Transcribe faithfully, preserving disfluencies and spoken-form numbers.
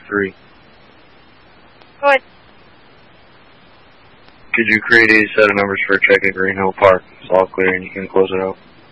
three. Go ahead. Could you create a set of numbers for a check at Green Hill Park? It's all clear and you can close it out.